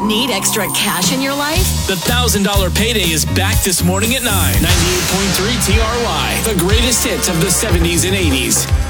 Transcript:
Need extra cash in your life? The $1,000 payday is back this morning at 9. 98.3 TRY, the greatest hits of the 70s and 80s.